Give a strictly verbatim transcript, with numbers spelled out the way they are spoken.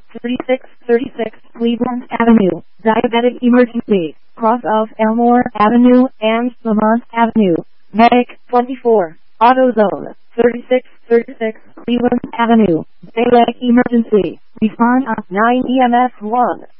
thirty-six thirty-six Cleveland Avenue, Diabetic Emergency, cross of Elmore Avenue and Lamont Avenue, Medic twenty-four, AutoZone, thirty-six thirty-six Cleveland Avenue, Diabetic Emergency, respond at nine E M S one.